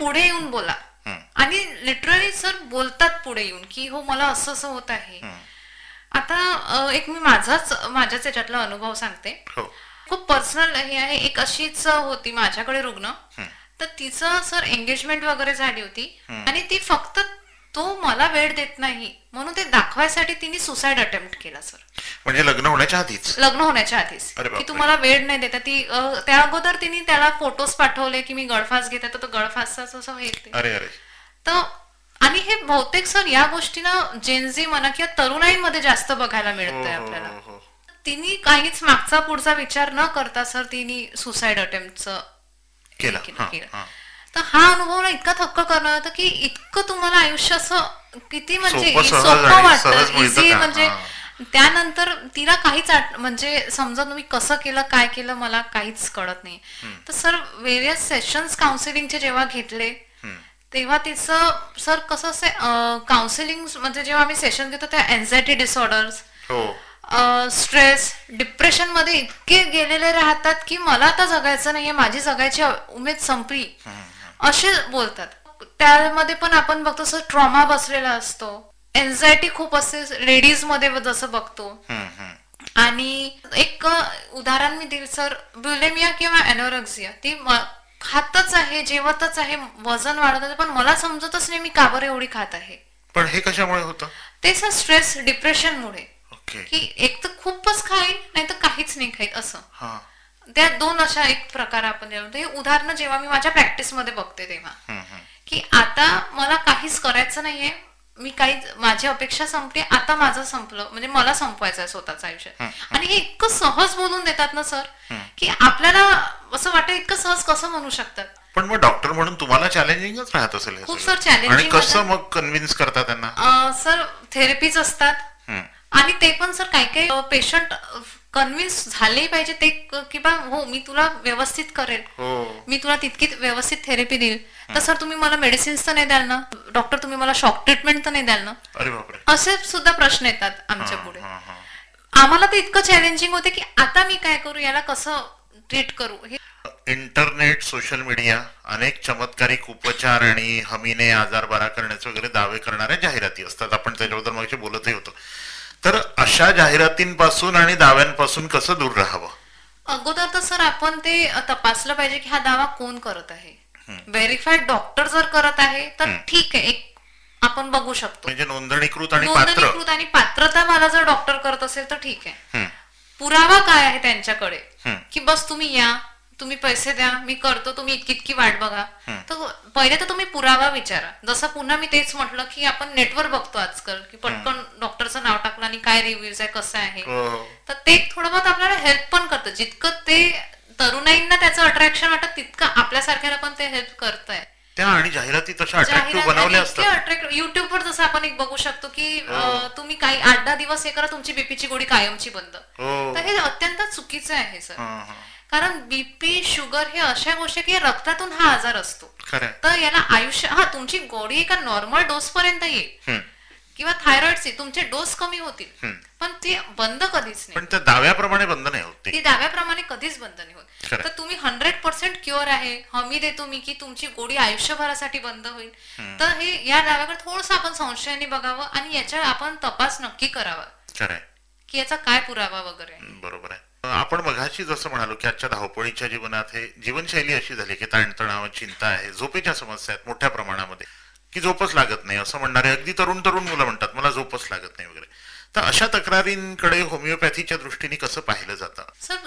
पुढे येऊन बोला. आणि लिटरली सर बोलतात पुढे येऊन की हो मला असं असं होत आहे. आता एक मी माझ्याच याच्यातला अनुभव सांगते. खूप पर्सनल हे आहे. एक अशीच होती माझ्याकडे रुग्ण. तर तिचं सर एंगेजमेंट वगैरे झाली होती आणि ती फक्त तो मला वेळ देत नाही म्हणून ते दाखवायसाठी तिने सुसाईड अटेम्प्ट केला सर. म्हणजे लग्न होण्याच्या आधीच की तुम्हाला वेळ नाही देता. ती त्या अगोदर तिने त्याला फोटोज पाठवले की मी गळफास घेते तर तो गळफासच असं हे. तर आणि हे बहुतेक सर या गोष्टीना जेनझी म्हणा किंवा तरुणाईमध्ये जास्त बघायला मिळतंय आपल्याला. तिने काहीच मागचा पुढचा विचार न करता सर तिने सुसाईड अटेम्प्टचं केलं. तर हा अनुभव ना इतका थक्क करणार होता की इतकं तुम्हाला आयुष्य असं किती म्हणजे सोपं वाटतं, इझी. म्हणजे त्यानंतर तिला काहीच म्हणजे समजा तुम्ही कसं केलं काय केलं मला काहीच कळत नाही. तर सर वेरियस सेशन्स काउन्सिलिंगचे जेव्हा घेतले तेव्हा तिचं सर कसं असं काउन्सिलिंग म्हणजे जेव्हा आम्ही सेशन घेतो त्या एन्झायटी डिसऑर्डर्स, स्ट्रेस, डिप्रेशन मध्ये इतके गेलेले राहतात की मला आता जगायचं नाहीये, माझी जगायची उमेद संपली असे बोलतात. त्यामध्ये पण आपण बघतो सर ट्रॉमा बसलेला असतो, एन्झायटी खूप असते लेडीज मध्ये जसं बघतो. आणि एक उदाहरण मी देईल सर, ब्युलेमिया किंवा एनोरेक्सिया, ती खातच आहे, जेवतच आहे, वजन वाढत आहे, पण मला समजतच नाही मी का बरं एवढी खात आहे. पण हे कशामुळे होतं? ते सर स्ट्रेस डिप्रेशन मुळे. की एक तर खूपच खाईल नाही तर काहीच नाही खाईल असं. त्या दोन अशा एक प्रकार आपण हे उदाहरण जेव्हा मी माझ्या प्रॅक्टिस मध्ये बघते तेव्हा की आता मला काहीच करायचं नाहीये, मी काही माझी अपेक्षा संपली, आता माझं संपलं म्हणजे मला संपवायचं आहे स्वतःचं आयुष्य. आणि हे इतकं सहज बोलून देतात ना सर की आपल्याला असं वाटतं इतकं सहज कसं म्हणू शकतात. पण मग डॉक्टर म्हणून तुम्हाला चॅलेंजिंगच राहत असेल. खूप सर चॅलेंजिंग. आणि कसं मग कन्व्हिन्स करता त्यांना? सर थेरपीज असतात आणि ते पण सर काही काही पेशंट कन्व्हिन्स झाले पाहिजे ते की बा हो मी तुला व्यवस्थित करेल, मी तुला तितकी व्यवस्थित थेरपी देईल. तर सर तुम्ही मला मेडिसिन्स तर नाही द्याल ना डॉक्टर, तुम्ही मला शॉक ट्रीटमेंट तर नाही द्याल ना, असे सुद्धा प्रश्न येतात आमच्या पुढे. आम्हाला ते इतकं चॅलेंजिंग होते की आता मी काय करू, याला कसं ट्रीट करू. हे इंटरनेट, सोशल मीडिया, अनेक चमत्कारिक उपचार आणि हमीने आजार बरा करण्याचे वगैरे दावे करणाऱ्या जाहिराती असतात. आपण त्याच्याबद्दल मग बोलतही होतो. तर अशा जाहिरातींपासून आणि दाव्यांपासून कसं दूर राहावं? अगोदर तर सर आपण ते तपासलं पाहिजे की हा दावा कोण करत आहे. व्हेरीफाईड डॉक्टर जर करत आहे तर ठीक आहे, एक आपण बघू शकतो. म्हणजे नोंदणीकृत आणि पात्रता मला जर डॉक्टर करत असेल तर ठीक आहे. पुरावा काय आहे त्यांच्याकडे की बस तुम्ही या, तुम्ही पैसे द्या, मी करतो, तुम्ही इतकी इतकी वाट बघा. तर पहिले तर तुम्ही पुरावा विचारा. जसं पुन्हा मी तेच म्हटलं की आपण नेटवर बघतो आजकाल की पटकन डॉक्टरचं नाव टाकलं आणि काय रिव्ह्यूज आहे कसं आहे, तर ते थोडं बहुत आपल्याला हेल्प पण करतं. जितकं ते तरुणाईंना त्याचं अट्रॅक्शन वाटत तितकं आपल्यासारख्याला पण ते हेल्प करतंय. त्या आणि जाहिराती तशा अट्रॅक्टिव्ह बनवल्या असतात. युट्यूबवर जसं आपण एक बघू शकतो की तुम्ही काही 8-10 दिवस हे करा, तुमची बीपीची गोळी कायमची बंद. तर हे अत्यंत चुकीचं आहे सर. कारण बीपी, शुगर हे अशा गोष्टी की रक्तातून हा आजार असतो. तर याला आयुष्य, हा तुमची गोळी एका नॉर्मल डोस पर्यंत येईल किंवा थायरॉइडचे तुमचे डोस कमी होतील पण ते बंद कधीच नाही. पण त्या दाव्याप्रमाणे बंद नाही होत, ती दाव्याप्रमाणे कधीच बंद नाही होत. तर तुम्ही 100% क्युअर आहे, हमी देतो मी की तुमची गोळी आयुष्यभरासाठी बंद होईल, तर हे या दाव्याकडे थोडंसं आपण संशयाने बघावं आणि याच्या आपण तपास नक्की करावा की याचा काय पुरावा वगैरे. बरोबर आहे. आपण मघाशी जसं म्हणालो की आजच्या धावपळीच्या जीवनात हे जीवनशैली अशी झाली की ताणतणाव, चिंता आहे, झोपेच्या समस्या आहेत मोठ्या प्रमाणामध्ये, की झोपच लागत नाही असं म्हणणारे अगदी तरुण मुलं म्हणतात मला झोपच लागत नाही वगैरे. तर अशा तक्रारींकडे होमिओपॅथीच्या दृष्टीने कसं पाहिलं जातं?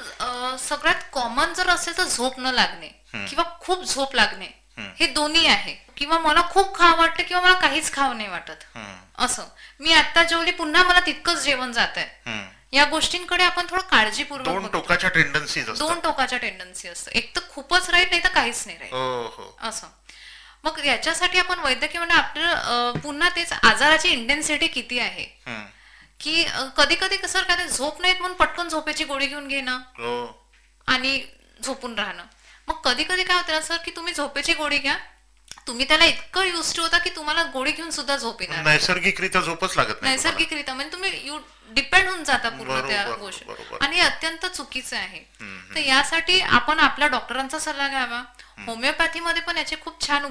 सर सगळ्यात कॉमन जर असेल तर झोप न लागणे किंवा खूप झोप लागणे, हे दोन्ही आहे. किंवा मला खूप खावं वाटतं किंवा मला काहीच खावं नाही वाटत असं, मी आता जेवली पुन्हा मला तितकंच जेवण जात आहे, या गोष्टींकडे आपण थोडं काळजीपूर्वक. दोन टोकाच्या टेंडन्सी असतं. एक तर खूपच राहील नाही तर काहीच नाही राहील असं. मग याच्यासाठी आपण वैद्यकीय म्हणजे आपल्याला पुन्हा तेच आजाराची इंटेन्सिटी किती आहे की कधी कधी कसं काय झोप नाहीत म्हणून पटकन झोपेची गोळी घेऊन घेणं आणि झोपून राहणं. मग कधी कधी काय होतं ना सर की तुम्ही झोपेची गोळी घ्या, तुम्ही त्याला इतकं युज टू होता की तुम्हाला गोळी घेऊन सुद्धा झोप येणार, नैसर्गिकरित्या झोपच लागत नाही, नैसर्गिकरित्या म्हणजे तुम्ही डिपेंड होऊन जाता पूर्ण त्या गोष्टी, आणि अत्यंत चुकीचं आहे. तर यासाठी आपण आपल्या डॉक्टरांचा सल्ला घ्यावा. होमिओपॅथीमध्ये पण याचे खूप छान